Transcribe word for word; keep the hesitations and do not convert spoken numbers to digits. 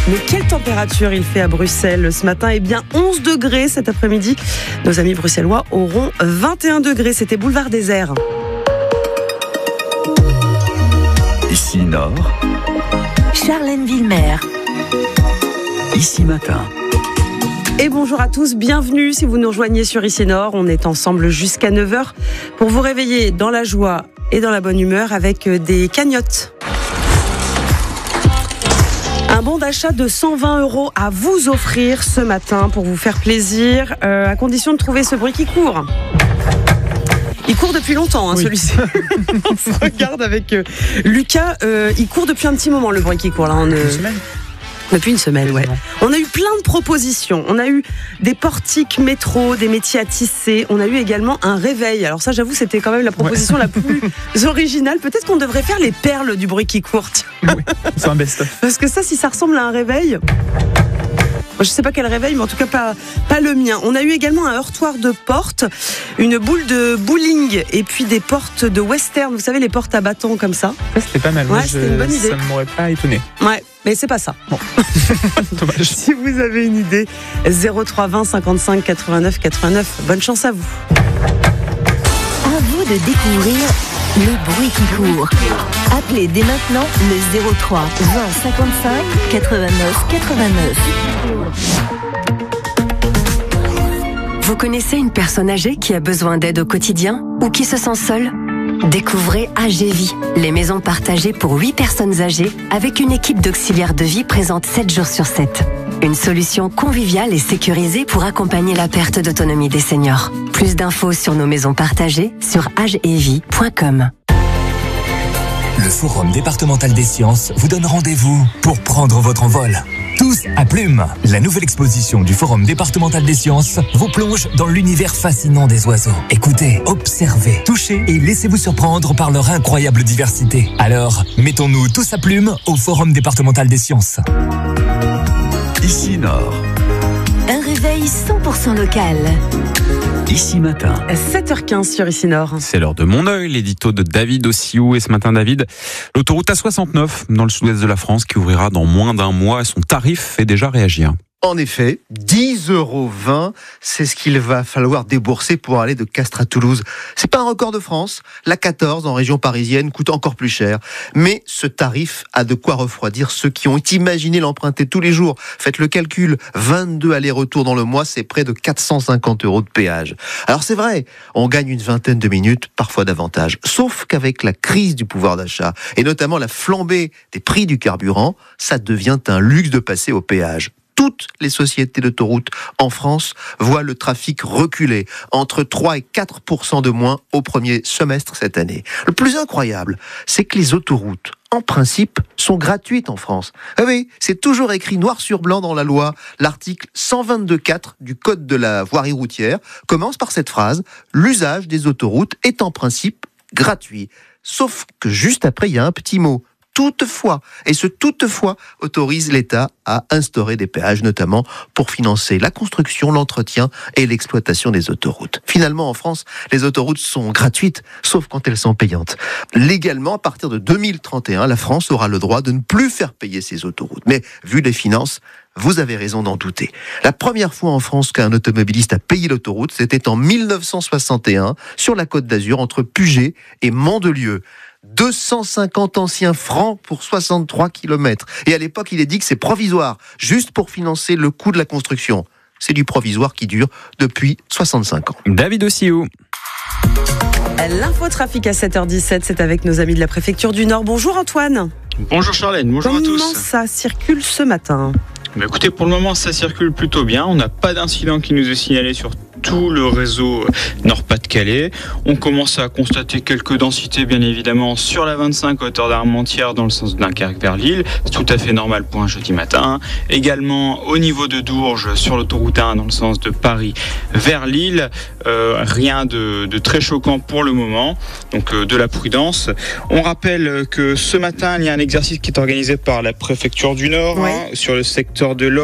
Mais quelle température il fait à Bruxelles ce matin? Eh bien onze degrés cet après-midi. Nos amis bruxellois auront vingt et un degrés. C'était boulevard Désert. Ici Nord, Charlène Villemer. Ici Matin. Et bonjour à tous, bienvenue si vous nous rejoignez sur Ici Nord. On est ensemble jusqu'à neuf heures pour vous réveiller dans la joie et dans la bonne humeur avec des cagnottes. Un bon d'achat de cent vingt euros à vous offrir ce matin pour vous faire plaisir, euh, à condition de trouver ce bruit qui court. Il court depuis longtemps, hein, oui. Celui-ci. On se regarde avec euh, Lucas. Euh, il court depuis un petit moment, le bruit qui court. Là, on, euh... Une semaine Depuis une semaine, ouais. On a eu plein de propositions. On a eu des portiques métro, des métiers à tisser. On a eu également un réveil. Alors ça, j'avoue, c'était quand même la proposition ouais. la plus originale. Peut-être qu'on devrait faire les perles du bruit qui court. Oui, c'est un best-of. Parce que ça, si ça ressemble à un réveil... Je ne sais pas quel réveil, mais en tout cas pas, pas le mien. On a eu également un heurtoir de porte, une boule de bowling et puis des portes de western. Vous savez, les portes à bâton comme ça. Ça, c'était pas mal. Ouais, Moi, c'était je, une bonne idée. Ça ne m'aurait pas étonné. Ouais, mais c'est pas ça. Bon. Dommage. Si vous avez une idée, zéro trois vingt cinquante-cinq quatre-vingt-neuf quatre-vingt-neuf. Bonne chance à vous. À vous de découvrir le bruit qui court. Appelez dès maintenant le zéro trois vingt cinquante-cinq quatre-vingt-neuf quatre-vingt-neuf. Vous connaissez une personne âgée qui a besoin d'aide au quotidien ou qui se sent seule? Découvrez A G Vie, les maisons partagées pour huit personnes âgées avec une équipe d'auxiliaires de vie présente sept jours sur sept. Une solution conviviale et sécurisée pour accompagner la perte d'autonomie des seniors. Plus d'infos sur nos maisons partagées sur agevie point com. Le Forum départemental des sciences vous donne rendez-vous pour prendre votre envol. Tous à Plume. La nouvelle exposition du Forum départemental des sciences vous plonge dans l'univers fascinant des oiseaux. Écoutez, observez, touchez et laissez-vous surprendre par leur incroyable diversité. Alors, mettons-nous tous à Plume au Forum départemental des sciences. Ici Nord. Un réveil cent pour cent local. Ici Matin. sept heures quinze sur Ici Nord. C'est l'heure de Mon Oeil, l'édito de David Ossiou. Et ce matin, David, l'autoroute A soixante-neuf dans le sud-ouest de la France qui ouvrira dans moins d'un mois. Son tarif fait déjà réagir. En effet, dix euros vingt, c'est ce qu'il va falloir débourser pour aller de Castres à Toulouse. C'est pas un record de France. La quatorze en région parisienne coûte encore plus cher. Mais ce tarif a de quoi refroidir ceux qui ont imaginé l'emprunter tous les jours. Faites le calcul, vingt-deux allers-retours dans le mois, c'est près de quatre cent cinquante euros de péage. Alors c'est vrai, on gagne une vingtaine de minutes, parfois davantage. Sauf qu'avec la crise du pouvoir d'achat, et notamment la flambée des prix du carburant, ça devient un luxe de passer au péage. Toutes les sociétés d'autoroutes en France voient le trafic reculer, entre trois et quatre pour cent de moins au premier semestre cette année. Le plus incroyable, c'est que les autoroutes, en principe, sont gratuites en France. Ah oui, c'est toujours écrit noir sur blanc dans la loi. L'article cent vingt-deux quatre du Code de la voirie routière commence par cette phrase « L'usage des autoroutes est en principe gratuit ». Sauf que juste après, il y a un petit mot. Toutefois, et ce toutefois autorise l'État à instaurer des péages, notamment pour financer la construction, l'entretien et l'exploitation des autoroutes. Finalement, en France, les autoroutes sont gratuites, sauf quand elles sont payantes. Légalement, à partir de deux mille trente et un, la France aura le droit de ne plus faire payer ses autoroutes. Mais vu les finances, vous avez raison d'en douter. La première fois en France qu'un automobiliste a payé l'autoroute, c'était en mille neuf cent soixante et un, sur la Côte d'Azur, entre Puget et Mandelieu. deux cent cinquante anciens francs pour soixante-trois kilomètres. Et à l'époque, il est dit que c'est provisoire, juste pour financer le coût de la construction. C'est du provisoire qui dure depuis soixante-cinq ans. David Ossiou. L'infotrafic à sept heures dix-sept, c'est avec nos amis de la préfecture du Nord. Bonjour Antoine. Bonjour Charlène, bonjour Comment à tous. Comment ça circule ce matin ? Bah écoutez, pour le moment, ça circule plutôt bien. On n'a pas d'incident qui nous est signalé sur tout le réseau Nord-Pas-de-Calais. On commence à constater quelques densités, bien évidemment, sur la vingt-cinq à hauteur d'Armentières dans le sens de Dunkerque vers Lille. C'est tout à fait normal pour un jeudi matin. Également au niveau de Dourges, sur l'autoroute un dans le sens de Paris vers Lille. Euh, rien de, de très choquant pour le moment. Donc euh, de la prudence. On rappelle que ce matin, il y a un exercice qui est organisé par la préfecture du Nord, ouais. hein, sur le secteur de l'O.